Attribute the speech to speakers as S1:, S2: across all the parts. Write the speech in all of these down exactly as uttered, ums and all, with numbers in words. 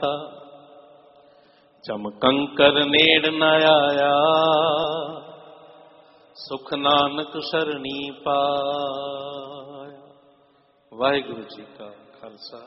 S1: चमकंकर नेड़ न आया, सुख नानक शरणी पाया। वाहिगुरु जी का खालसा,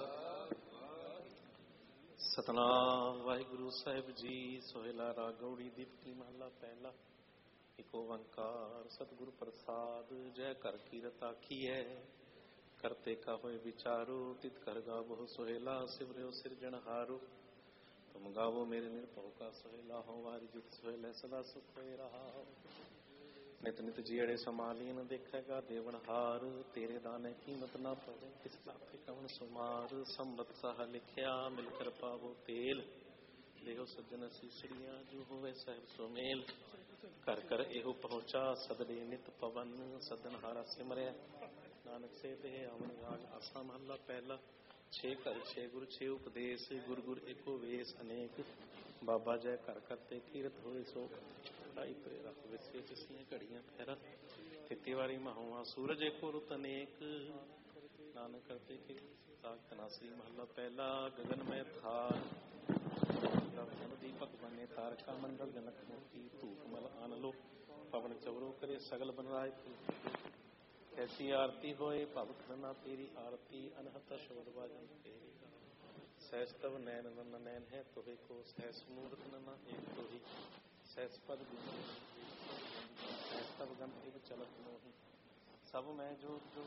S1: सतनाम वाहिगुरु साहिब जी। सोहेला राग गौड़ी दीप्ति महला पहला। एक ओंकार सतगुरु प्रसाद, जय कर कीरत आखिए। करते का होए विचारो, तित कर गावो सोहेला। सिमरियो सिरजनहारो, तुम गावो मेरे निर्भव का सोहेला। हो वारी जित सोहेला सदा सुख होए रहा। नित नित जियड़े समालीन देखेगा देवनहार। तेरे दाने कीमत ना पड़े, किस लाफे कवन सुमार। संबत साह लिखिया, मिलकर पावो तेल। देहो सज्जन सीसड़िया, जो होवे सहब सुमेल। कर कर एहो पहुंचा, सदरे नित पवन। सदन हारा सिमरै, नानक से दे अमन राज। आसा महला पहला। छे कर छे गुर छे उपदेश, गुर गुर एको वेश अनेक। बाबा जय कर करते कीरत होए सो। ढाई परे रख विसे जिसने घड़ियां फेरा। तिती वारी महुआ सूरज एको रुत अनेक। नानक करते के तनासरी महला पहला। गगन में थार दीपक बने, तारका मंडल जनक मोती। धूप मल आन लो, पवन चवरो करे सगल बनराय। ऐसी आरती होए भव खरना तेरी आरती। अनहत शोध बाजन तेरी सहस तव नैन नन नैन है तोहे को। सहस मूर्त नना एक तोही, सहस पद सहस तव गंध इव चलत मोहि। सब मैं जो जो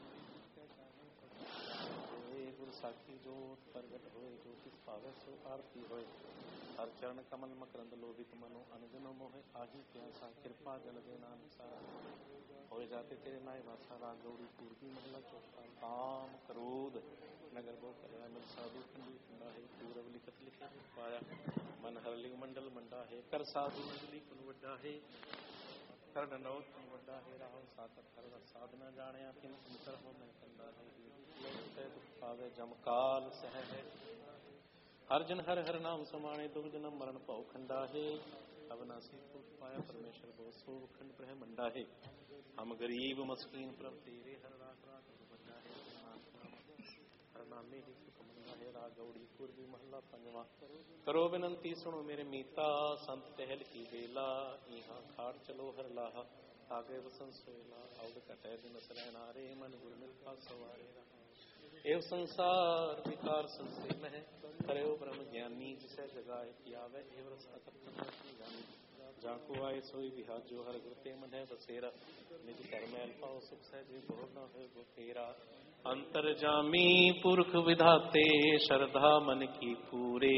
S1: होए, गुर साखी जोत प्रगट होए। जो किस पावे सो आरती होए। हर चरण कमल मकरंद लोभित मनो। अनुजन मोहे आही प्यासा, कृपा जल दे नानक सारा। होए जाते तेरे नाय वासा, राग गौड़ी पूर्वी महला चौथा। काम क्रोध नगर बो करया, मिल साधु खंडी खंडा है। पूरब लिखत लिखे पाया, मन हर लिग मंडल मंडा है। कर साधु नजली कुल वड्डा है, कर डंडौत कुल वड्डा है। राहुल सातत हर साधना जाने, किन अंतर हो मैं कंदा है। पावे जमकाल सह है, हर जन हर हर नाम समाने। दुख जन्म मरण भव खंडा है। अविनाशी पुरुष पाया, परमेश्वर बहु सो खंड प्रह मंडा है। हम गरीब मस्कीन प्रभ तेरे, हर रात रात बंदा है। हर नामे ही सुख मंदा है। राग गौड़ी पूर्वी महला पंजवा। करो विनंती सुनो मेरे मीता, संत टहल की बेला। यहाँ खाट चलो हर लाहा, आगे वसन सोएला। औड कटै दिन सरैनारे, मन गुर मिलका सवारे। एव संसार विकार संशय में है, करे ब्रह्म ज्ञानी। जिसे जगाए कियावे, एव रसा कथन जानी। जाको आए सोई बिहार, जो हर गुरते मन है बसेरा। निज कर मैल पाओ सुख सहजे, बोर न हो गो फेरा। अंतर जामी पुरख विधाते, श्रद्धा मन की पूरे।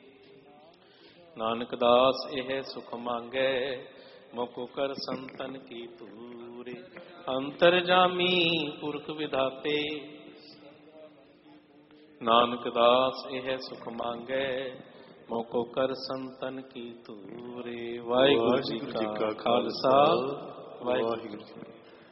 S1: नानक दास यह सुख मांगे, मोको कर संतन की पूरे। अंतर जामी पुरख विधाते, नानक दास यह सुख मांगे। मोको कर संतन की तूरे। वाहिगुरु जी का खालसा, वाहिगुरु जी।